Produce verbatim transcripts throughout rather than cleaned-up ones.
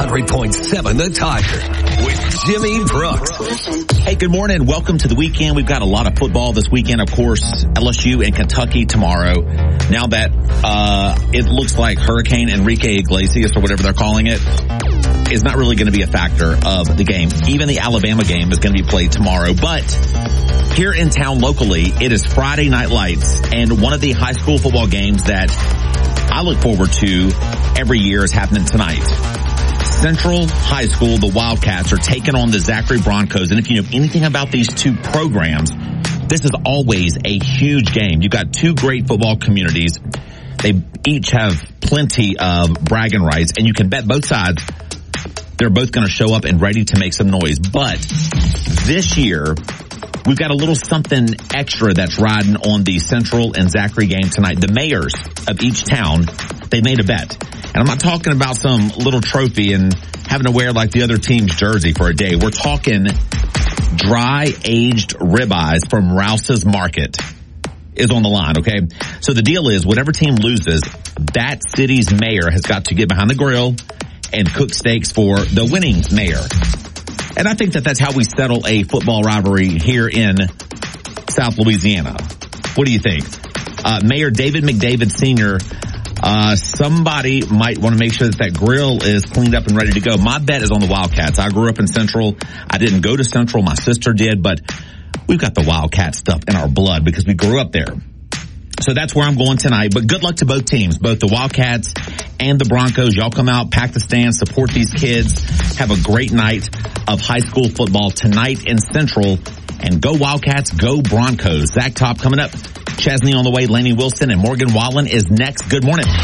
hundred point seven The Tiger with Jimmy Brooks. Hey, good morning. Welcome to the weekend. We've got a lot of football this weekend. Of course, L S U and Kentucky tomorrow. Now that uh it looks like Hurricane Enrique Iglesias, or whatever they're calling it, is not really going to be a factor of the game. Even the Alabama game is going to be played tomorrow. But here in town locally, it is Friday Night Lights, and one of the high school football games that I look forward to every year is happening tonight. Central High School, the Wildcats, are taking on the Zachary Broncos. And if you know anything about these two programs, this is always a huge game. You've got two great football communities. They each have plenty of bragging rights, and you can bet both sides they're both going to show up and ready to make some noise. But this year, we've got a little something extra that's riding on the Central and Zachary game tonight. The mayors of each town, they made a bet. And I'm not talking about some little trophy and having to wear like the other team's jersey for a day. We're talking dry aged ribeyes from Rouse's Market is on the line, okay? So the deal is whatever team loses, that city's mayor has got to get behind the grill and cook steaks for the winning mayor. And I think that that's how we settle a football rivalry here in South Louisiana. What do you think? Uh, Mayor David McDavid Senior, uh, somebody might want to make sure that that grill is cleaned up and ready to go. My bet is on the Wildcats. I grew up in Central. I didn't go to Central. My sister did, but we've got the Wildcat stuff in our blood because we grew up there. So that's where I'm going tonight. But good luck to both teams, both the Wildcats and the Broncos. Y'all come out, pack the stands, support these kids. Have a great night of high school football tonight in Central. And go Wildcats, go Broncos. Zach Top coming up. Chesney on the way, Laney Wilson, and Morgan Wallen is next. Good morning. The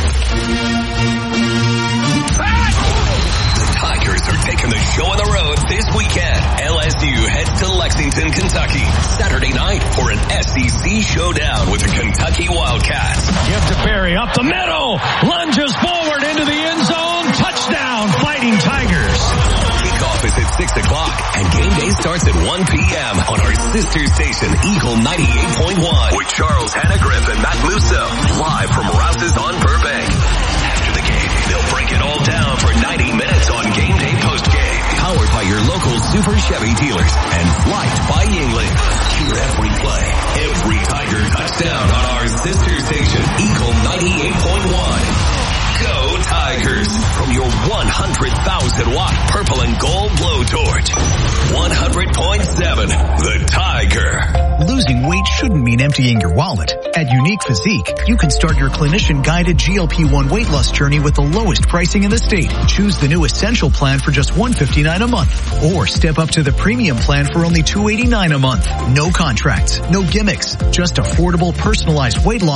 Tigers are taking the show on the road this weekend. L S U heads to Lexington, Kentucky, Saturday night for an S E C showdown with the Kentucky Wildcats. Give to Berry up the middle, lunges forward into the end zone, touchdown, Fighting Tigers. Kickoff is at six o'clock, and game day starts at one p.m. on our sister station, Eagle ninety-eight point one, with Charles Hannah-Griff and Matt Musso, live from Rouse's on Burbank. After the game, they'll break it all down for ninety minutes on Game Day Postgame, powered by your local Super Chevy dealers and Flight by Yingling. Hear every play, every Tiger touchdown on our sister station, Eagle ninety-eight point one. Go Tigers from your one hundred thousand watt purple and gold blowtorch. one hundred point seven The Tiger. Losing weight shouldn't mean emptying your wallet. At Unique Physique, you can start your clinician-guided G L P one weight loss journey with the lowest pricing in the state. Choose the new Essential plan for just one hundred fifty-nine dollars a month. Or step up to the Premium plan for only two hundred eighty-nine dollars a month. No contracts, no gimmicks, just affordable personalized weight loss